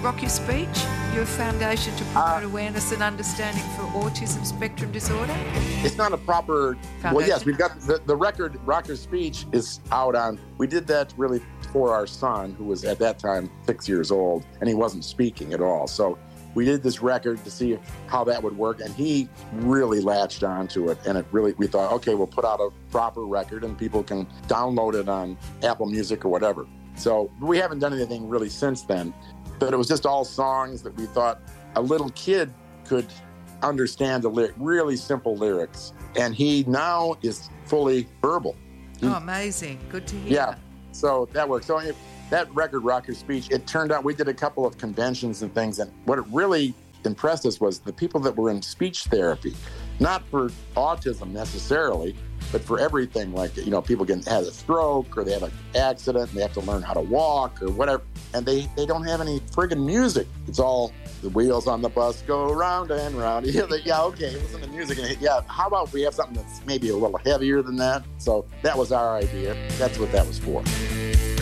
Rock Your Speech, your foundation to promote awareness and understanding for autism spectrum disorder? It's not a proper... Foundation. Well, yes, we've got the record, Rock Your Speech, is out on... We did that really for our son, who was at that time 6 years old, and he wasn't speaking at all. So we did this record to see how that would work, and he really latched onto it. And we thought, okay, we'll put out a proper record and people can download it on Apple Music or whatever. So we haven't done anything really since then, but it was just all songs that we thought a little kid could understand the really simple lyrics. And he now is fully verbal. Amazing. Good to hear. Yeah, so that works. So that record, Rock Your Speech, it turned out we did a couple of conventions and things, and what it really impressed us was the people that were in speech therapy, not for autism necessarily, but for everything, like, people had a stroke or they had an accident and they have to learn how to walk or whatever, and they don't have any friggin' music. It's all the wheels on the bus go round and round. Yeah, okay, listen to music. And how about we have something that's maybe a little heavier than that? So that was our idea. That's what that was for.